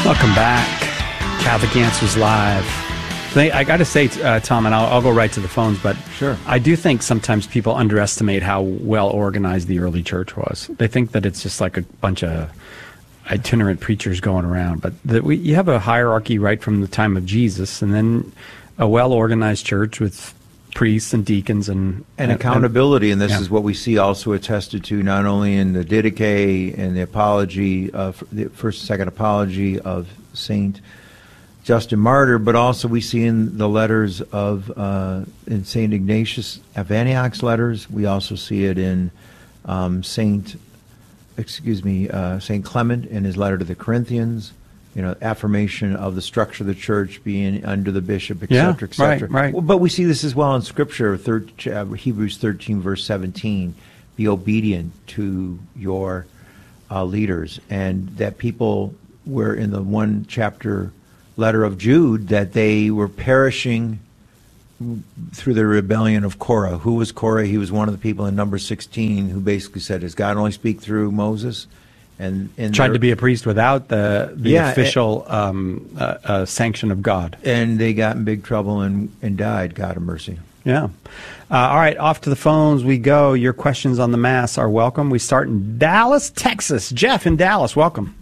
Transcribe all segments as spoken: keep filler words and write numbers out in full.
Welcome back. Catholic Answers Live. I got to say, uh, Tom, and I'll, I'll go right to the phones, but sure. I do think sometimes people underestimate how well organized the early church was. They think that it's just like a bunch of itinerant preachers going around, but the, we, you have a hierarchy right from the time of Jesus, and then a well-organized church with priests and deacons and and accountability. And this yeah. is what we see also attested to not only in the Didache and the apology, of the first and second apology of Saint Justin Martyr, but also we see in the letters of uh, in Saint Ignatius of Antioch's letters. We also see it in um, Saint, excuse me, uh, Saint Clement in his letter to the Corinthians. You know, affirmation of the structure of the church being under the bishop, et cetera, yeah, et cetera. Right, right. Well, but we see this as well in Scripture, third, uh, Hebrews thirteen, verse seventeen. Be obedient to your uh, leaders. And that people were in the one chapter letter of Jude, that they were perishing through the rebellion of Korah. Who was Korah? He was one of the people in number sixteen who basically said, does God only speak through Moses? And, and tried to be a priest without the the yeah, official um, uh, uh, sanction of God. And they got in big trouble and, and died, God have mercy. Yeah. Uh, all right, off to the phones we go. Your questions on the Mass are welcome. We start in Dallas, Texas. Jeff in Dallas, welcome.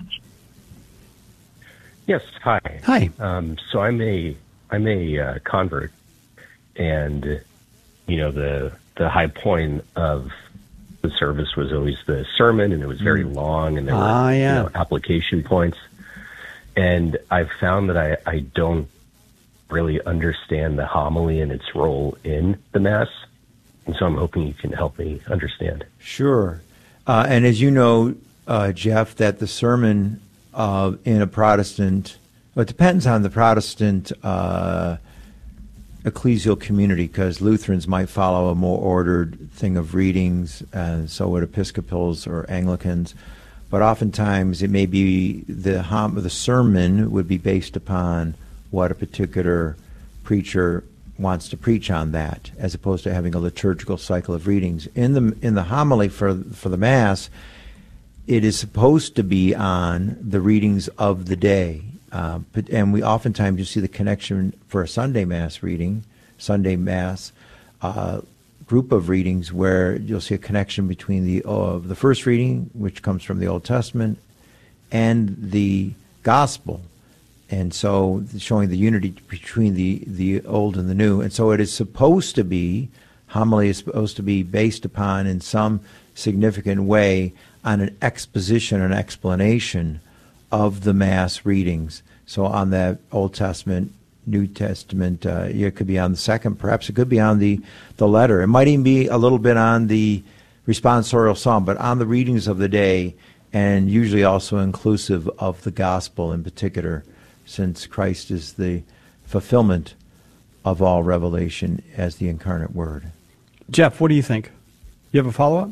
Yes, hi. Hi. Um, so I'm a I'm a uh, convert, and uh, you know the the high point of the service was always the sermon, and it was very mm. long, and there ah, were yeah. you know, application points. And I've found that I, I don't really understand the homily and its role in the Mass, and so I'm hoping you can help me understand. Sure. Uh, and as you know, uh, Jeff, that the sermon uh, in a Protestant, well, it depends on the Protestant uh ecclesial community, because Lutherans might follow a more ordered thing of readings, and so would Episcopals or Anglicans. But oftentimes it may be the hom- the sermon would be based upon what a particular preacher wants to preach on that, as opposed to having a liturgical cycle of readings. In the in the homily for for the Mass, it is supposed to be on the readings of the day. Uh, but, and we oftentimes you see the connection for a Sunday Mass reading, Sunday Mass uh, group of readings, where you'll see a connection between the uh, the first reading, which comes from the Old Testament, and the Gospel, and so showing the unity between the, the Old and the New. And so it is supposed to be, homily is supposed to be based upon in some significant way on an exposition, an explanation of the Mass readings. So on the Old Testament, New Testament, uh, it could be on the second, perhaps it could be on the, the letter. It might even be a little bit on the responsorial psalm, but on the readings of the day, and usually also inclusive of the gospel in particular, since Christ is the fulfillment of all revelation as the incarnate Word. Jeff, what do you think? You have a follow-up?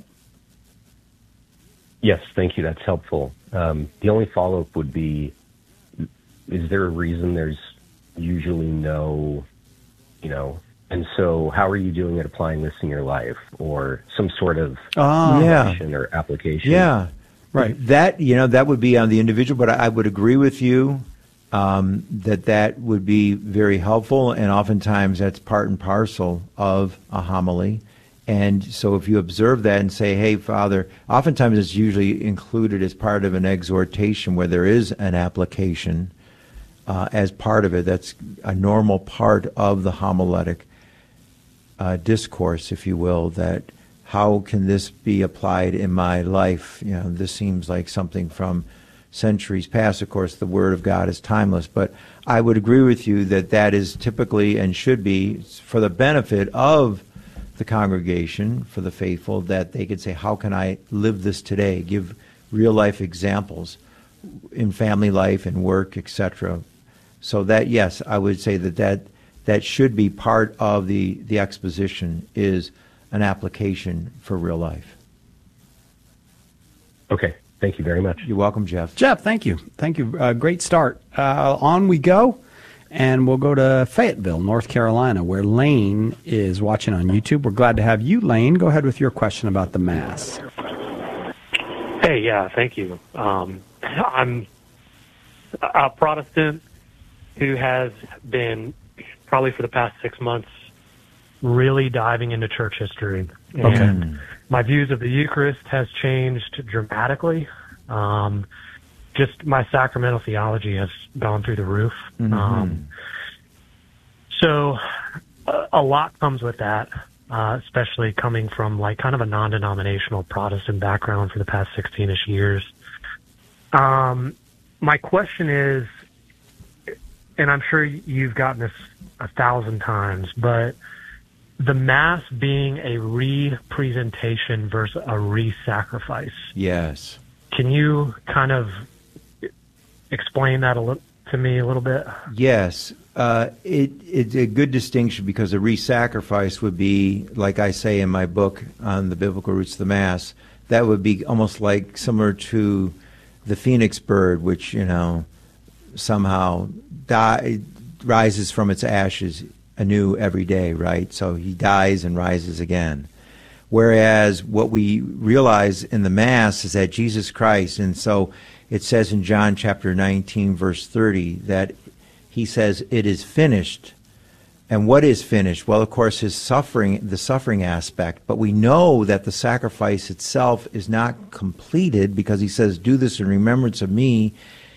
Yes, thank you. That's helpful. Um, the only follow-up would be, is there a reason there's usually no, you know, and so how are you doing at applying this in your life, or some sort of oh, yeah. or application? Yeah, right. That, you know, that would be on the individual, but I would agree with you um, that that would be very helpful, and oftentimes that's part and parcel of a homily. And so if you observe that and say, hey, Father, oftentimes it's usually included as part of an exhortation where there is an application uh, as part of it. That's a normal part of the homiletic uh, discourse, if you will, that how can this be applied in my life? You know, this seems like something from centuries past. Of course, the Word of God is timeless, but I would agree with you that that is typically and should be for the benefit of the congregation, for the faithful, that they could say, how can I live this today? Give real life examples in family life and work, et cetera. So that, yes, I would say that that, that should be part of the, the exposition, is an application for real life. Okay. Thank you very much. You're welcome, Jeff. Jeff, thank you. Thank you. Uh, great start. Uh, on we go. And we'll go to Fayetteville, North Carolina, where Lane is watching on YouTube. We're glad to have you, Lane. Go ahead with your question about the Mass. Hey, yeah, thank you. Um, I'm a Protestant who has been, probably for the past six months, really diving into church history. And Okay. my views of the Eucharist has changed dramatically. Um, just my sacramental theology has gone through the roof. Mm-hmm. Um, so a, a lot comes with that, uh, especially coming from like kind of a non-denominational Protestant background for the past sixteen-ish years. Um, my question is, and I'm sure you've gotten this a thousand times, but the Mass being a re-presentation versus a re-sacrifice. Yes. Can you kind of explain that a little to me a little bit? Yes. Uh, it, it's a good distinction because a re-sacrifice would be, like I say in my book on the biblical roots of the Mass, that would be almost like similar to the phoenix bird, which, you know, somehow die, rises from its ashes anew every day, right? So he dies and rises again. Whereas what we realize in the Mass is that Jesus Christ, and so it says in John chapter nineteen, verse thirty, that he says, it is finished. And what is finished? Well, of course, his suffering, the suffering aspect. But we know that the sacrifice itself is not completed because he says, do this in remembrance of me.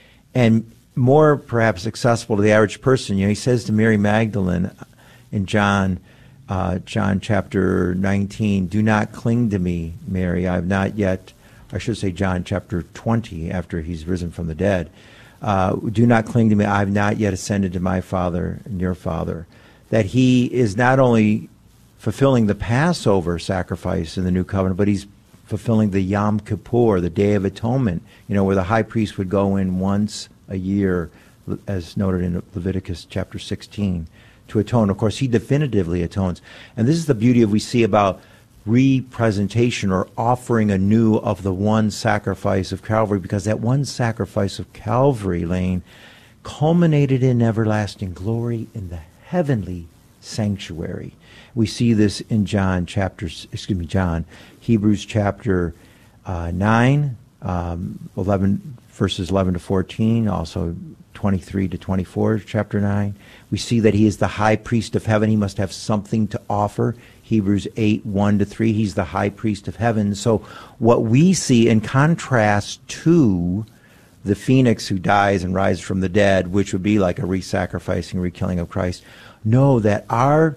And more perhaps accessible to the average person, you know, he says to Mary Magdalene in John uh, John chapter nineteen, do not cling to me, Mary. I have not yet, I should say John chapter twenty, after he's risen from the dead. Uh, do not cling to me. I have not yet ascended to my Father and your Father. That he is not only fulfilling the Passover sacrifice in the New Covenant, but he's fulfilling the Yom Kippur, the Day of Atonement, you know, where the high priest would go in once a year, as noted in Leviticus chapter sixteen, to atone. Of course, he definitively atones. And this is the beauty of we see about representation or offering anew of the one sacrifice of Calvary, because that one sacrifice of Calvary, Lane, culminated in everlasting glory in the heavenly sanctuary. We see this in John chapter, excuse me, John, Hebrews chapter uh, nine, um, eleven, verses eleven to fourteen, also twenty-three to twenty-four, chapter nine. We see that he is the high priest of heaven. He must have something to offer. Hebrews eight, one to three, he's the high priest of heaven. So what we see in contrast to the phoenix who dies and rises from the dead, which would be like a re-sacrificing, re-killing of Christ, know that our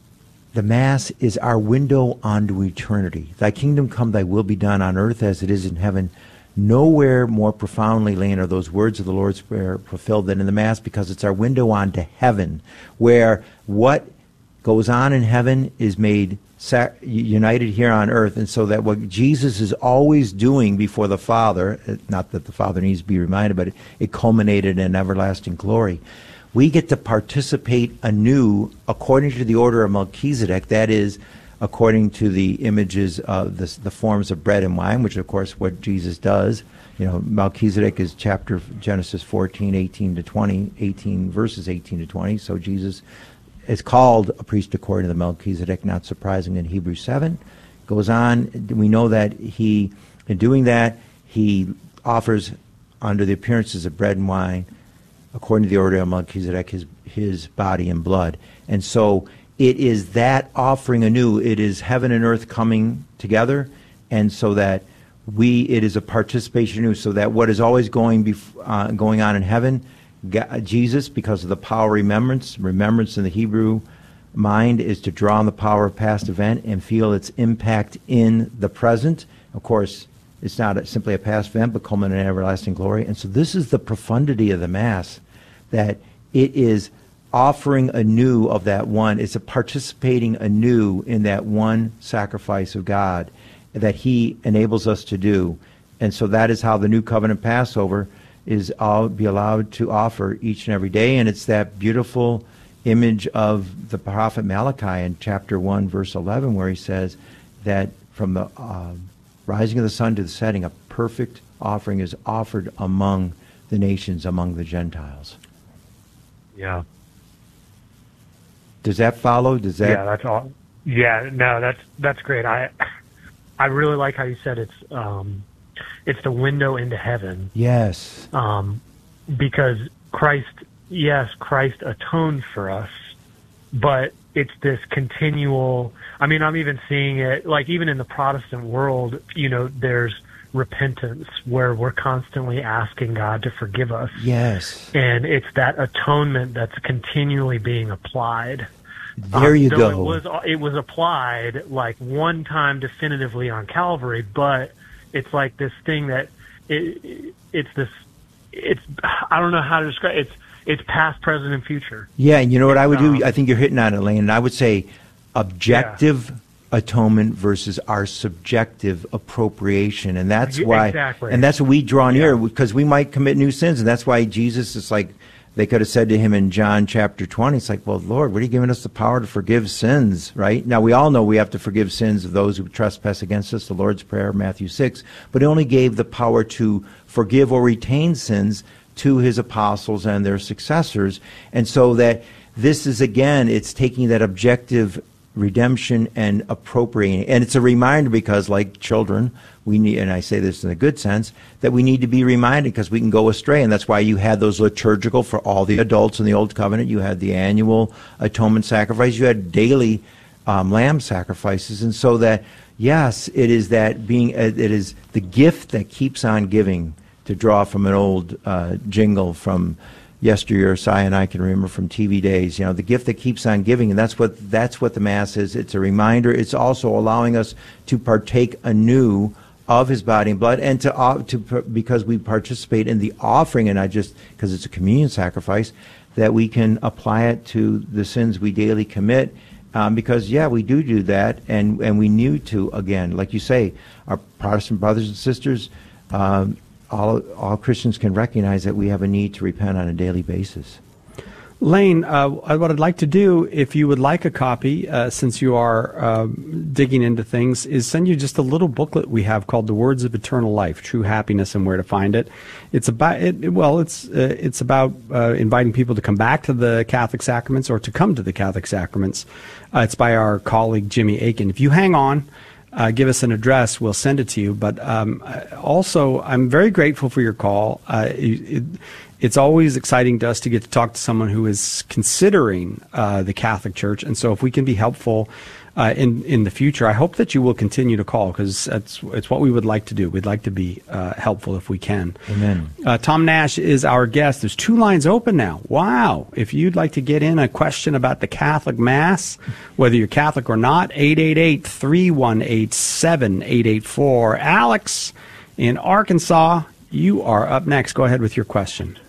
the Mass is our window onto eternity. Thy kingdom come, thy will be done on earth as it is in heaven. Nowhere more profoundly, Lane, are those words of the Lord's Prayer fulfilled than in the Mass, because it's our window onto heaven, where what goes on in heaven is made sac- united here on earth. And so that what Jesus is always doing before the Father, not that the Father needs to be reminded, but it, it culminated in everlasting glory. We get to participate anew according to the order of Melchizedek, that is, according to the images of the, the forms of bread and wine, which of course what Jesus does. You know, Melchizedek is chapter Genesis fourteen, eighteen to twenty, eighteen verses eighteen to twenty. So Jesus is called a priest according to the Melchizedek, not surprising in Hebrews seven. Goes on, we know that he, in doing that, he offers under the appearances of bread and wine, according to the order of Melchizedek, his, his body and blood. And so it is that offering anew. It is heaven and earth coming together, and so that we, it is a participation anew, so that what is always going bef- uh, going on in heaven, God, Jesus, because of the power of remembrance, remembrance in the Hebrew mind is to draw on the power of past event and feel its impact in the present. Of course, it's not a, simply a past event, but culminating in everlasting glory. And so this is the profundity of the Mass, that it is offering anew of that one. It's a participating anew in that one sacrifice of God that he enables us to do. And so that is how the New Covenant Passover is all be allowed to offer each and every day. And it's that beautiful image of the prophet Malachi in chapter one, verse eleven, where he says that from the uh, rising of the sun to the setting, a perfect offering is offered among the nations, among the Gentiles. Yeah. Does that follow? Does that? Yeah, that's all. Yeah, no, that's that's great. I I really like how you said it's um, it's the window into heaven. Yes. Um, because Christ, yes, Christ atoned for us, but it's this continual, I mean, I'm even seeing it, like even in the Protestant world, you know, there's repentance where we're constantly asking God to forgive us. Yes. And it's that atonement that's continually being applied. There you um, go. It was, it was applied like one time definitively on Calvary, but it's like this thing that it, it's this, it's, I don't know how to describe it. It's, it's past, present, and future. Yeah, and you know what I would do? Um, I think you're hitting on it, Lane. And I would say objective yeah. atonement versus our subjective appropriation, and that's why. Exactly. And that's what we draw near, Yeah. because we might commit new sins, and that's why Jesus is like. They could have said to him in John chapter twenty, it's like, well, Lord, what are you giving us the power to forgive sins, right? Now, we all know we have to forgive sins of those who trespass against us, the Lord's Prayer, Matthew six, but he only gave the power to forgive or retain sins to his apostles and their successors. And so that this is, again, it's taking that objective redemption and appropriating. And it's a reminder because, like children, we need, and I say this in a good sense, that we need to be reminded because we can go astray. And that's why you had those liturgical, for all the adults in the Old Covenant, you had the annual atonement sacrifice, you had daily um, lamb sacrifices. And so that, yes, it is that being, uh, it is the gift that keeps on giving, to draw from an old uh, jingle from yesteryear. Si and I can remember from T V days, you know, the gift that keeps on giving, and that's what that's what the Mass is. It's a reminder. It's also allowing us to partake anew of his body and blood, and to uh, to because we participate in the offering, and not just because it's a communion sacrifice, that we can apply it to the sins we daily commit. Um, because yeah, we do do that, and and we need to, again, like you say, our Protestant brothers and sisters. Um, All, all Christians can recognize that we have a need to repent on a daily basis. Lane, uh, what I'd like to do, if you would like a copy, uh, since you are uh, digging into things, is send you just a little booklet we have called "The Words of Eternal Life: True Happiness and Where to Find It." It's about it, well, it's uh, it's about uh, inviting people to come back to the Catholic sacraments or to come to the Catholic sacraments. Uh, it's by our colleague Jimmy Akin. If you hang on. Uh, give us an address, we'll send it to you. But um, also, I'm very grateful for your call. Uh, it, it, it's always exciting to us to get to talk to someone who is considering uh, the Catholic Church. And so if we can be helpful uh, in, in the future, I hope that you will continue to call, because that's it's what we would like to do. We'd like to be uh, helpful if we can. Amen. Uh, Tom Nash is our guest. There's two lines open now. Wow. If you'd like to get in a question about the Catholic Mass, whether you're Catholic or not, eight eight eight, three one eight, seven eight eight four. Alex in Arkansas, you are up next. Go ahead with your question.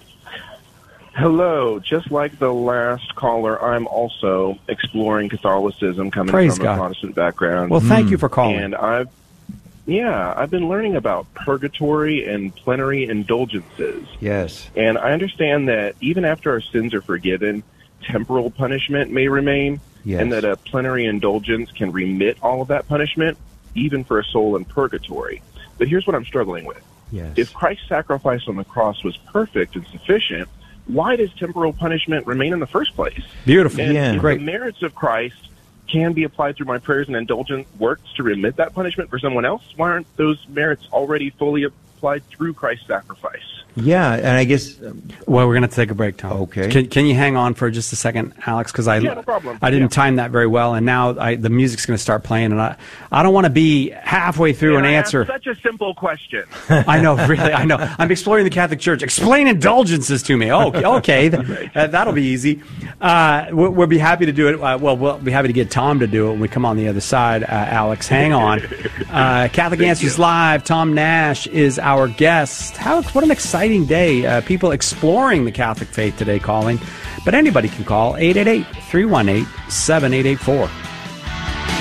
Hello. Just like the last caller, I'm also exploring Catholicism, coming Praise from God. a Protestant background. Well, thank you for calling. And I've, yeah, I've been learning about purgatory and plenary indulgences. Yes. And I understand that even after our sins are forgiven, temporal punishment may remain, Yes. and that a plenary indulgence can remit all of that punishment, even for a soul in purgatory. But here's what I'm struggling with. Yes. If Christ's sacrifice on the cross was perfect and sufficient, why does temporal punishment remain in the first place? Beautiful. And Yeah. if Great. the merits of Christ can be applied through my prayers and indulgent works to remit that punishment for someone else, why aren't those merits already fully applied through Christ's sacrifice? Yeah, and I guess um, Well, we're going to take a break, Tom. Okay. Can, can you hang on for just a second, Alex? Because I, Yeah, no problem. I didn't Yeah. time that very well, and now I, the music's going to start playing, and I, I don't want to be halfway through And an I answer. asked such a simple question. I know, really, I know. I'm exploring the Catholic Church. Explain indulgences to me. Oh, okay, Th- uh, that'll be easy. Uh, we'll, we'll be happy to do it. Uh, well, we'll be happy to get Tom to do it when we come on the other side. Uh, Alex, hang on. Uh, Catholic Answers Live. Tom Nash is our guest. How, what an exciting day. Uh, people exploring the Catholic faith today calling. But anybody can call eight eight eight, three one eight, seven eight eight four.